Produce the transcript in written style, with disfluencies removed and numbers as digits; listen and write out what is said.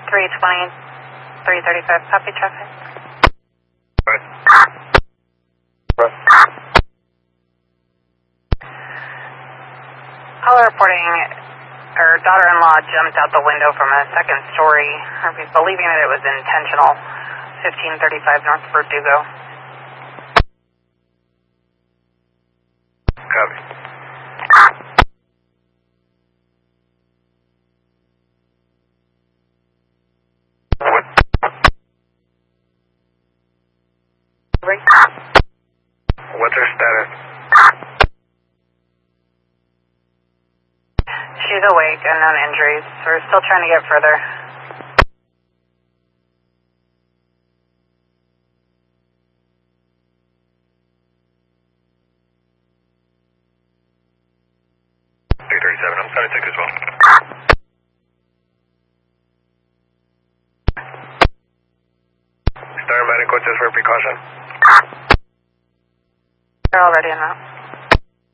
320, 335, copy traffic. Right. Right. Caller reporting her daughter-in-law jumped out the window from a second story, believing that it was intentional. 1535 North Verdugo. Copy. What's her status? She's awake, unknown injuries. We're still trying to get further. I'm starting to take as well. Star medical just for precaution. They're already in that.